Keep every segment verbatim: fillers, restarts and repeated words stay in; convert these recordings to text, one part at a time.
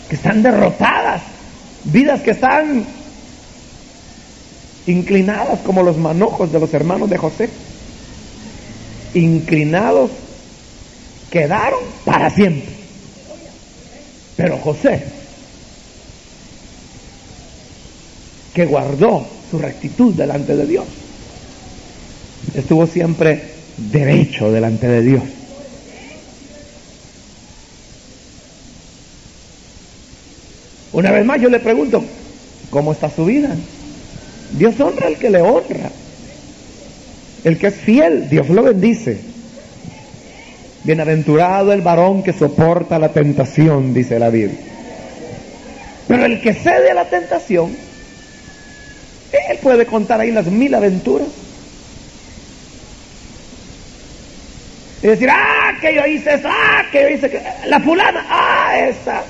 que están derrotadas, vidas que están inclinadas como los manojos de los hermanos de José. Inclinados quedaron para siempre. Pero José, que guardó su rectitud delante de Dios, estuvo siempre derecho delante de Dios. Una vez más yo le pregunto, ¿cómo está su vida? Dios honra al que le honra. El que es fiel, Dios lo bendice. Bienaventurado el varón que soporta la tentación, dice la Biblia. Pero el que cede a la tentación, él puede contar ahí las mil aventuras y decir, ah, que yo hice eso, ah, que yo hice que... la fulana, ah, esa.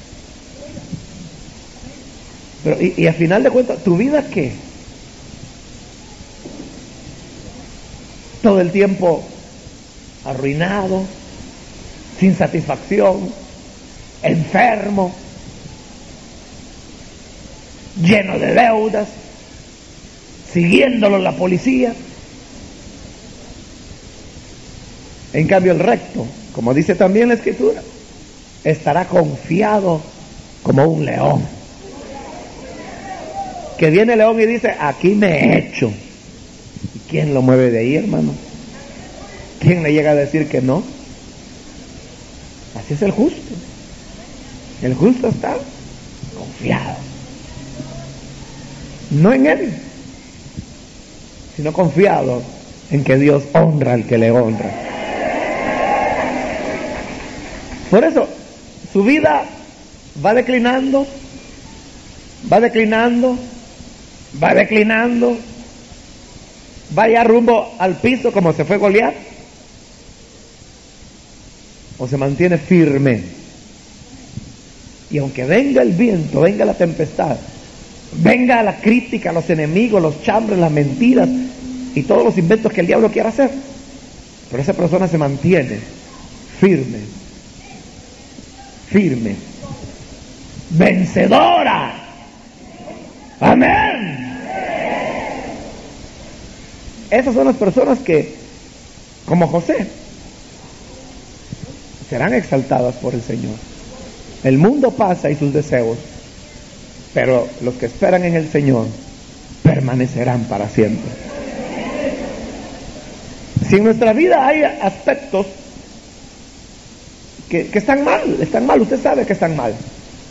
Pero, y, y al final de cuentas, ¿tu vida qué? Todo el tiempo arruinado, sin satisfacción, enfermo, lleno de deudas, siguiéndolo la policía. En cambio el recto, como dice también la Escritura, estará confiado como un león. Que viene el león y dice, aquí me he hecho. ¿Y quién lo mueve de ahí, hermano? ¿Quién le llega a decir que no? Así es el justo. El justo está confiado. No en él, sino confiado en que Dios honra al que le honra. Por eso, su vida va declinando, va declinando, va declinando, va ya rumbo al piso como se fue Goliat, o se mantiene firme. Y aunque venga el viento, venga la tempestad, venga la crítica, los enemigos, los chambres, las mentiras y todos los inventos que el diablo quiera hacer, pero esa persona se mantiene firme, firme, vencedora. Amén. Esas son las personas que, como José, serán exaltadas por el Señor. El mundo pasa y sus deseos, pero los que esperan en el Señor permanecerán para siempre. Si en nuestra vida hay aspectos que, que están mal, están mal, usted sabe que están mal.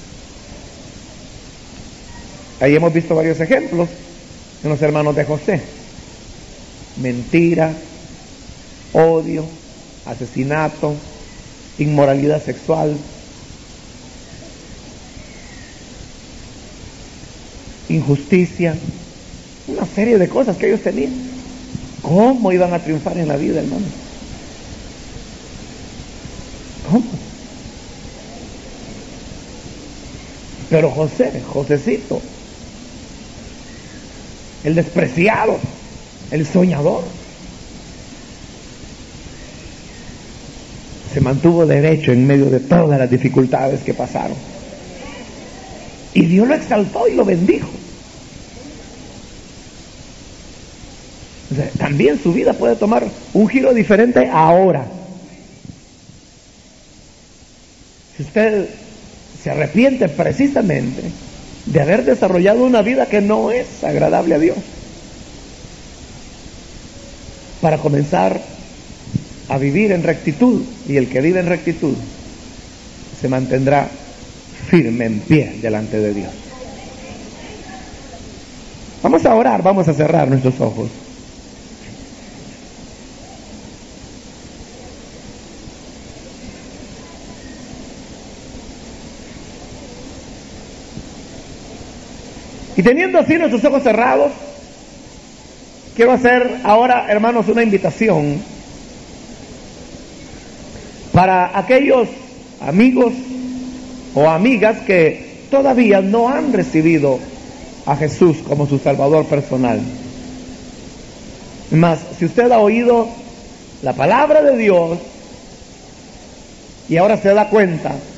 Ahí hemos visto varios ejemplos en los hermanos de José. Mentira, odio, asesinato, inmoralidad sexual, injusticia, una serie de cosas que ellos tenían. ¿Cómo iban a triunfar en la vida, hermano? ¿Cómo? Pero José, Josecito, el despreciado, el soñador, se mantuvo derecho en medio de todas las dificultades que pasaron. Y Dios lo exaltó y lo bendijo. O sea, también su vida puede tomar un giro diferente ahora. Si usted se arrepiente precisamente de haber desarrollado una vida que no es agradable a Dios, para comenzar a vivir en rectitud, y el que vive en rectitud se mantendrá firme en pie delante de Dios. Vamos a orar, vamos a cerrar nuestros ojos. Y teniendo así nuestros ojos cerrados, quiero hacer ahora, hermanos, una invitación para aquellos amigos o amigas que todavía no han recibido a Jesús como su Salvador personal. Mas, si usted ha oído la palabra de Dios y ahora se da cuenta